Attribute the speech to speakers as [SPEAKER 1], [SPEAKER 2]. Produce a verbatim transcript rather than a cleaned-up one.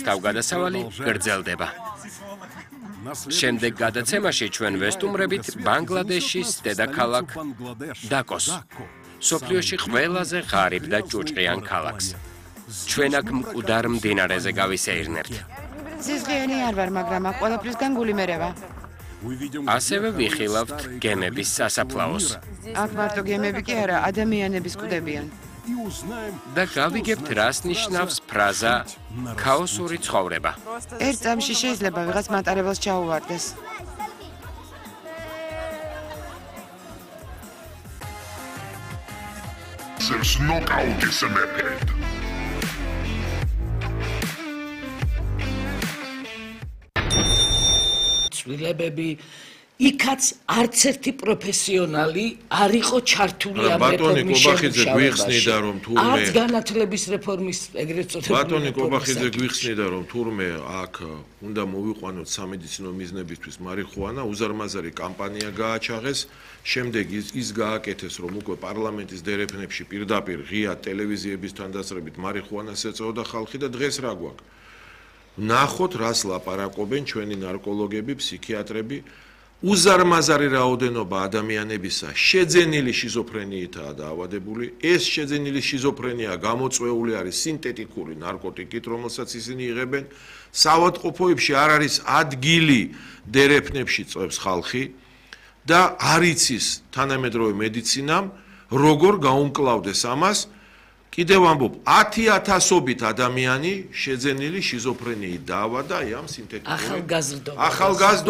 [SPEAKER 1] თავგადასავალი გრძელდება. შემდეგ გადაცემაში ჩვენ ვესტუმრებით ბანგლადეშის დედაქალაქ დაკოს, სოფლიოში ყველაზე ღარიბ და ჭუჭყიან ქალაქს. ჩვენ აქ მკვდარ მდინარეზე გავისეირნებთ.
[SPEAKER 2] ზიზღიანი არ ვარ, მაგრამ აქ ყველაფრისგან გული მერევა.
[SPEAKER 1] ასევე ვიხილავთ გემების სასაფლაოს.
[SPEAKER 2] აქ მარტო გემები კი არა, ადამიანების კვდებიან.
[SPEAKER 1] და გავიგებთ, რას ნიშნავს ფრაზა ქაოსური ცხოვრება.
[SPEAKER 2] ერთ წამში შეიძლება ვიღაც მატარებელს ჩაუვარდეს.
[SPEAKER 3] There's knockout is a method.
[SPEAKER 4] ცვლილებები იქაც არც ერთი პროფესიონალი არ იყო ჩართული ამ
[SPEAKER 5] ბატონი
[SPEAKER 4] რეფორმის
[SPEAKER 5] კობახიძე გვიხსნიდა რომ თურმე
[SPEAKER 4] არც განათლების რეფორმის ეგრეთ წოდებული
[SPEAKER 5] ბატონი კობახიძე გვიხსნიდა რომ თურმე აქ უნდა მოვიყვანოთ სამედიცინო მიზნებისთვის მარიხუანა, უზარმაზარი კამპანია გააჩაღეს, შემდეგ ის ის გააკეთეს რომ უკვე პარლამენტის დერეფნებში პირდაპირ ღია ტელევიზიების თანდასწრებით მარიხუანას ეწეოდა ხალხი და დღეს რა გვაქვს? ნახოთ რას ლაპარაკობენ ჩვენი ნარკოლოგები, ფსიქიატრები. უზარმაზარი რაოდენობა ადამიანებისა შეძენილი შიზოფრენიითაა დაავადებული. ეს შეძენილი შიზოფრენია გამოწვეული არის სინთეტიკური ნარკოტიკით, რომელსაც ისინი იღებენ. საავადმყოფოებში არ არის ადგილი დერეფნებში წვევს ხალხი და არ იცის თანამედროვე მედიცინამ როგორ გაუმკლავდეს ამას. კიდევ ამბობ, ათი ათასობით ადამიანი შეძენილი შიზოფრენიით დაავადდა ამ სინთეტიკური
[SPEAKER 4] ახალგაზრდობა.
[SPEAKER 5] ახალგაზრდობა